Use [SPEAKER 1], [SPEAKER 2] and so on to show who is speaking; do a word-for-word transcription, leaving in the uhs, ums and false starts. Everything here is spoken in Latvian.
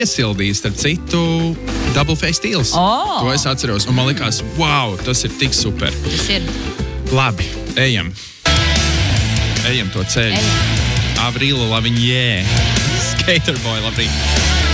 [SPEAKER 1] iesildīja, starp citu, Double Face Steels.
[SPEAKER 2] Oh.
[SPEAKER 1] To es atceros. Un man likās, wow, tas ir tik super.
[SPEAKER 2] Tas ir.
[SPEAKER 1] Labi, ejam. Ejam to ceļu.
[SPEAKER 2] Ejam.
[SPEAKER 1] Avrila Laviņē. Skaterboy, labrīt.